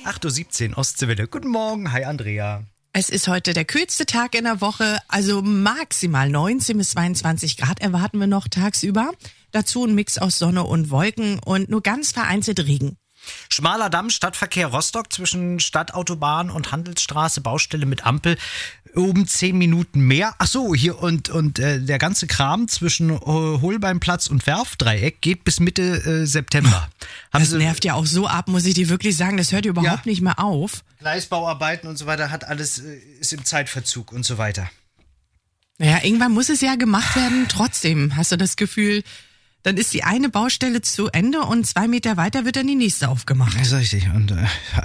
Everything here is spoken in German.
8.17 Uhr Ostseewelle. Guten Morgen, hi Andrea. Es ist heute der kühlste Tag in der Woche, also maximal 19 bis 22 Grad erwarten wir noch tagsüber. Dazu ein Mix aus Sonne und Wolken und nur ganz vereinzelt Regen. Schmaler Damm, Stadtverkehr Rostock zwischen Stadtautobahn und Handelsstraße, Baustelle mit Ampel. Oben 10 Minuten mehr. Ach so, hier und der ganze Kram zwischen Holbeinplatz und Werftdreieck geht bis Mitte September. Das nervt ja auch so ab, muss ich dir wirklich sagen. Das hört überhaupt nicht mehr auf. Gleisbauarbeiten und so weiter hat alles, ist im Zeitverzug und so weiter. Naja, irgendwann muss es ja gemacht werden. Trotzdem hast du das Gefühl, dann ist die eine Baustelle zu Ende und 2 Meter weiter wird dann die nächste aufgemacht. Das ist richtig. Und